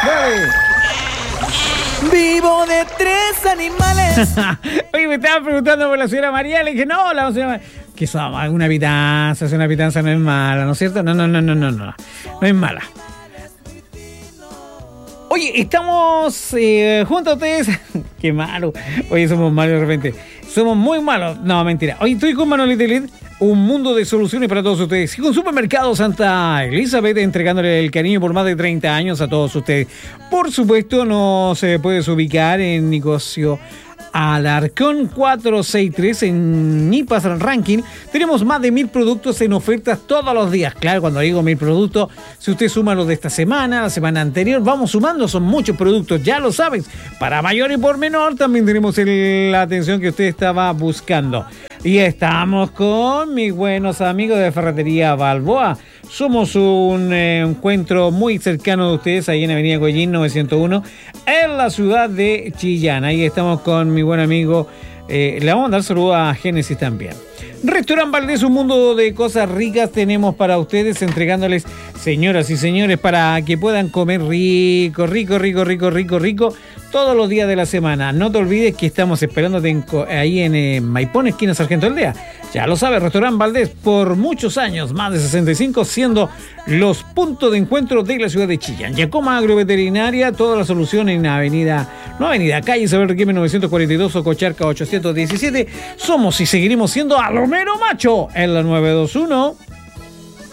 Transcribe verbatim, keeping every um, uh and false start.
Dale. Vivo de tres animales. Oye, me estaban preguntando por la señora María. Le dije, no, la señora María. Que somos una pitanza, es una pitanza, no es mala, ¿no es cierto? No, no, no, no, no, no. No es mala. Oye, estamos eh, junto a ustedes. Qué malo. Oye, somos malos de repente. Somos muy malos. No, mentira. Oye, estoy con Manolito Elite. Un mundo de soluciones para todos ustedes. Y con Supermercado Santa Elizabeth, entregándole el cariño por más de treinta años a todos ustedes. Por supuesto, no se puedes ubicar en negocio Alarcón cuatrocientos sesenta y tres en Nipas Ranking. Tenemos más de mil productos en ofertas todos los días. Claro, cuando digo mil productos, si usted suma los de esta semana, la semana anterior, vamos sumando, son muchos productos, ya lo sabes. Para mayor y por menor también tenemos el, la atención que usted estaba buscando. Y estamos con mis buenos amigos de Ferretería Balboa. Somos un eh, encuentro muy cercano de ustedes, ahí en Avenida Goyín novecientos uno, en la ciudad de Chillán. Ahí estamos con mi buen amigo. Eh, le vamos a dar saludo a Génesis también. Restaurant Valdés, un mundo de cosas ricas tenemos para ustedes, entregándoles, señoras y señores, para que puedan comer rico, rico, rico, rico, rico, rico, todos los días de la semana. No te olvides que estamos esperándote en, ahí en eh, Maipón, esquina Sargento Aldea. Ya lo sabes, Restaurant Valdés, por muchos años, más de sesenta y cinco, siendo los puntos de encuentro de la ciudad de Chillán. Yacoma Agroveterinaria, toda la solución en avenida, no avenida, calle Isabel Riquelme novecientos cuarenta y dos o Cocharca ochocientos diecisiete. Somos y seguiremos siendo Alomero Macho en la nueve dos uno.